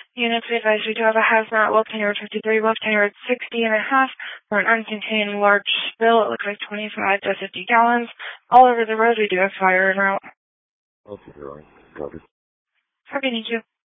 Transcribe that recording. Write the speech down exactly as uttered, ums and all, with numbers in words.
Units, we advise we do have a hazmat, well tenure fifty-three, well tenure sixty and a half, for an uncontained large spill. It looks like twenty-five to fifty gallons. All over the road, we do have fire en route. Okay, all right. Copy. Okay, thank you.